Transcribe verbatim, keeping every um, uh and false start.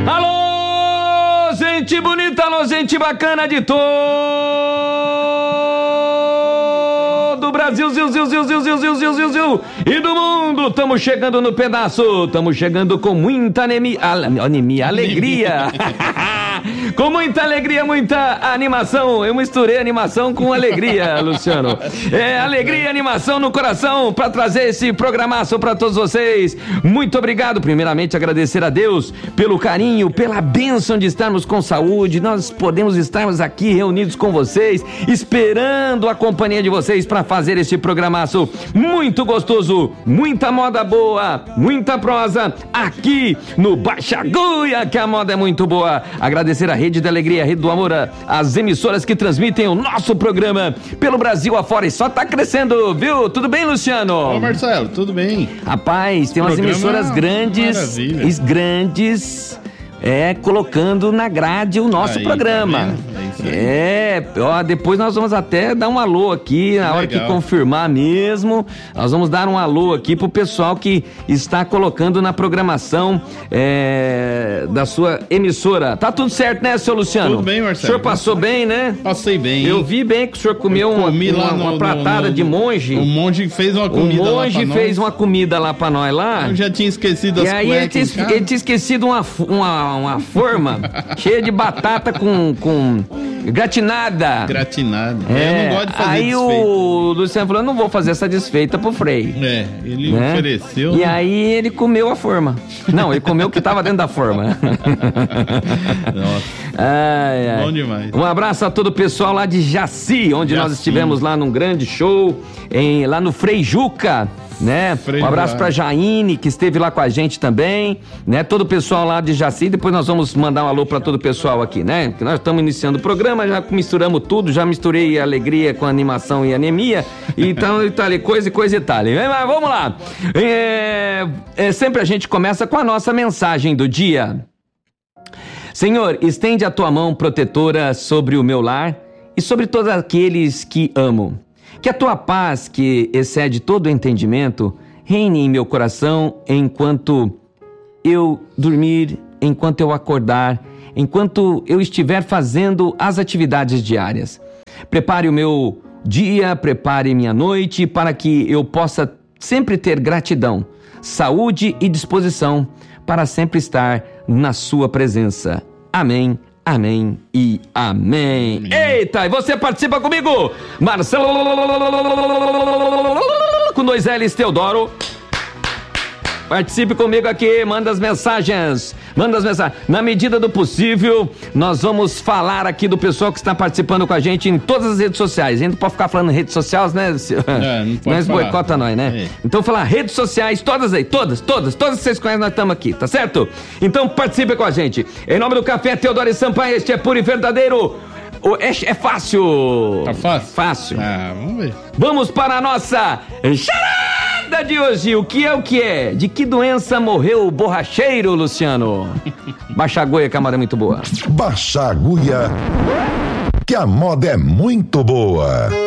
Alô, gente bonita, alô, gente bacana de todo o Brasil, ziu, ziu, ziu, ziu, ziu, ziu, ziu, ziu, ziu, e do mundo. Estamos chegando no pedaço, estamos chegando com muita anemia, anemia, alegria. Com muita alegria, muita animação. Eu misturei animação com alegria, Luciano. É, alegria e animação no coração para trazer esse programaço para todos vocês. Muito obrigado. Primeiramente, agradecer a Deus pelo carinho, pela bênção de estarmos com saúde. Nós podemos estarmos aqui reunidos com vocês, esperando a companhia de vocês para fazer esse programaço muito gostoso, muita moda boa, muita prosa aqui no Baixa Agulha, que a moda é muito boa. Agradecer Agradecer a Rede da Alegria, a Rede do Amor, as emissoras que transmitem o nosso programa pelo Brasil afora, e só tá crescendo, viu? Tudo bem, Luciano? Ô, Marcelo, tudo bem? Rapaz, tem umas emissoras grandes, maravilha. grandes, é, colocando na grade o nosso aí, programa. Tá é, ó, depois nós vamos até dar um alô aqui, na hora que confirmar mesmo, nós vamos dar um alô aqui pro pessoal que está colocando na programação é, da sua emissora. Tá tudo certo, né, seu Luciano? Tudo bem, Marcelo. O senhor passou bem, né? Passei bem. Eu vi bem que o senhor comeu uma, uma, no, uma pratada no, no, de monge. O monge fez uma comida lá pra nós. O monge fez uma comida lá pra nós lá. Eu já tinha esquecido as cuecas. E aí ele tinha, ele tinha esquecido uma, uma, uma forma cheia de batata com... com gratinada. Gratinada. É, é, eu não gosto de fazer aí desfeita. O Luciano falou, não vou fazer essa desfeita pro Frei. É, ele né? ofereceu. E né? aí ele comeu a forma. Não, ele comeu o que tava dentro da forma. Nossa. Ai, ai. Bom demais. Um abraço a todo o pessoal lá de Jaci, onde Jaci. nós estivemos lá num grande show, em, lá no Frei Juca. Né? Um abraço pra Jaine, que esteve lá com a gente também, né? Todo o pessoal lá de Jaci, depois nós vamos mandar um alô pra todo o pessoal aqui, né? Que nós estamos iniciando o programa, já misturamos tudo, já misturei alegria com animação e anemia, então e tal, coisa e coisa e tal. Mas vamos lá, é, é, sempre a gente começa com a nossa mensagem do dia. Senhor, estende a tua mão protetora sobre o meu lar e sobre todos aqueles que amo. Que a tua paz, que excede todo o entendimento, reine em meu coração enquanto eu dormir, enquanto eu acordar, enquanto eu estiver fazendo as atividades diárias. Prepare o meu dia, prepare minha noite, para que eu possa sempre ter gratidão, saúde e disposição para sempre estar na sua presença. Amém. Amém e amém. amém. Eita, e você participa comigo? Marcelo com dois L's, Teodoro. Participe comigo aqui, manda as mensagens, manda as mensagens. Na medida do possível, nós vamos falar aqui do pessoal que está participando com a gente em todas as redes sociais. A gente não pode ficar falando em redes sociais, né? É, não pode. Nós boicota nós, né? É. Então, falar redes sociais, todas aí, todas, todas, todas que vocês conhecem, nós estamos aqui, tá certo? Então, participe com a gente. Em nome do Café Teodoro e Sampaio, este é puro e verdadeiro. É, é fácil. Tá fácil? Fácil. Ah, vamos ver. Vamos para a nossa charada de hoje. O que é o que é? De que doença morreu o borracheiro, Luciano? Baixa Agulha, que a moda é muito boa. Baixa Agulha, que a moda é muito boa.